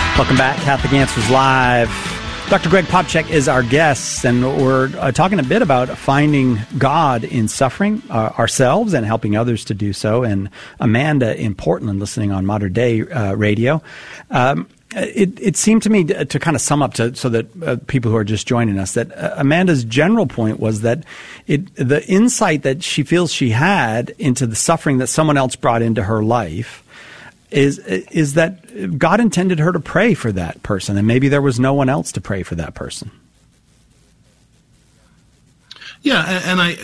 Welcome back, Catholic Answers Live. Dr. Greg Popcak is our guest, and we're talking a bit about finding God in suffering ourselves and helping others to do so. And Amanda in Portland, listening on Modern Day Radio. It seemed to me to kind of sum up so that people who are just joining us, that Amanda's general point was that the insight that she feels she had into the suffering that someone else brought into her life is that God intended her to pray for that person, and maybe there was no one else to pray for that person. Yeah, and I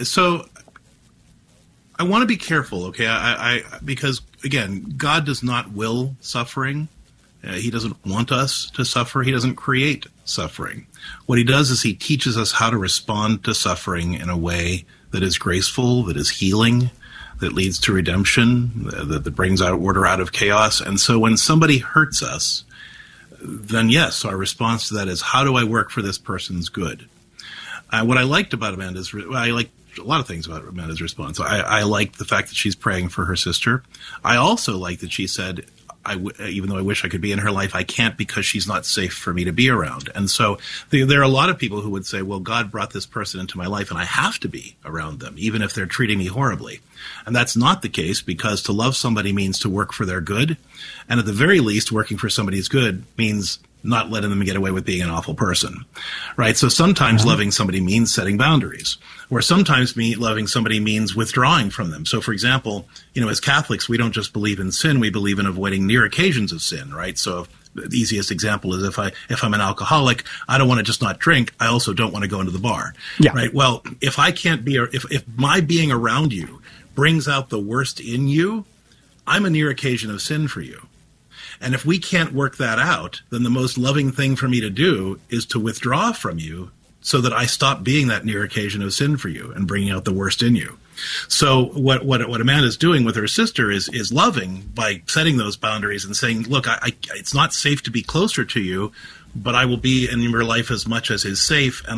want to be careful, okay? I because again, God does not will suffering. He doesn't want us to suffer. He doesn't create suffering. What he does is he teaches us how to respond to suffering in a way that is graceful, that is healing, that leads to redemption, that brings out order out of chaos. And so when somebody hurts us, then yes, our response to that is, how do I work for this person's good? What I liked about Amanda's, I liked a lot of things about Amanda's response. I liked the fact that she's praying for her sister. I also liked that she said, even though I wish I could be in her life, I can't because she's not safe for me to be around. And so there are a lot of people who would say, well, God brought this person into my life and I have to be around them, even if they're treating me horribly. And that's not the case, because to love somebody means to work for their good. And at the very least, working for somebody's good means not letting them get away with being an awful person, right? So sometimes loving somebody means setting boundaries, or sometimes loving somebody means withdrawing from them. So, for example, as Catholics, we don't just believe in sin, we believe in avoiding near occasions of sin, right? So the easiest example is if I'm an alcoholic, I don't want to just not drink. I also don't want to go into the bar, right? Well, if I can't be, if my being around you brings out the worst in you, I'm a near occasion of sin for you. And if we can't work that out, then the most loving thing for me to do is to withdraw from you so that I stop being that near occasion of sin for you and bringing out the worst in you. So what Amanda's doing with her sister is loving by setting those boundaries and saying, look, it's not safe to be closer to you, but I will be in your life as much as is safe, and